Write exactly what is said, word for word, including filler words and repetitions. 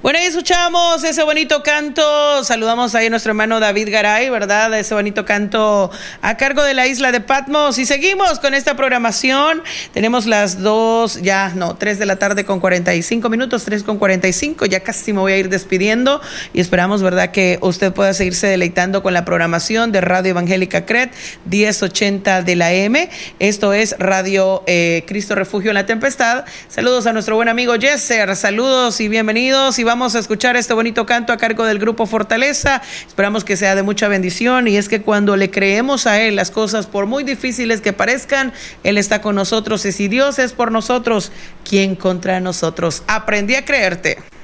Bueno, ahí escuchamos ese bonito canto. Saludamos ahí a nuestro hermano David Garay, ¿verdad? Ese bonito canto a cargo de la isla de Patmos. Y seguimos con esta programación. Tenemos las dos, ya no, tres de la tarde con cuarenta y cinco minutos, tres con cuarenta y cinco. Ya casi me voy a ir despidiendo y esperamos, ¿verdad?, que usted pueda seguirse deleitando con la programación de Radio Evangélica C R E T diez ochenta de la M. Esto es Radio eh, Cristo Refugio en la Tempestad. Saludos a nuestro buen amigo Jesser. Saludos y bienvenidos. Y vamos a escuchar este bonito canto a cargo del grupo Fortaleza. Esperamos que sea de mucha bendición, y es que cuando le creemos a Él, las cosas, por muy difíciles que parezcan, Él está con nosotros. Y si Dios es por nosotros, ¿quién contra nosotros? Aprendí a creerte.